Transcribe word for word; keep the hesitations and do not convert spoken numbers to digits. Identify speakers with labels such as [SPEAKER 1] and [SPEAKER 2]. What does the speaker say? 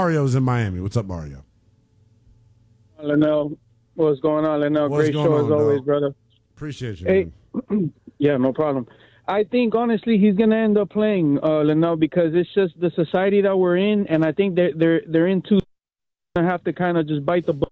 [SPEAKER 1] Mario's in Miami. What's up, Mario?
[SPEAKER 2] Linnell, what's going on, Linnell?
[SPEAKER 1] What's
[SPEAKER 2] Great
[SPEAKER 1] going
[SPEAKER 2] show
[SPEAKER 1] on,
[SPEAKER 2] as always,
[SPEAKER 1] dog?
[SPEAKER 2] brother.
[SPEAKER 1] Appreciate you.
[SPEAKER 2] Hey,
[SPEAKER 1] man.
[SPEAKER 2] yeah, no problem. I think honestly he's gonna end up playing uh, Linnell because it's just the society that we're in, and I think they're they're they're into. Gonna have to kind of just bite the bullet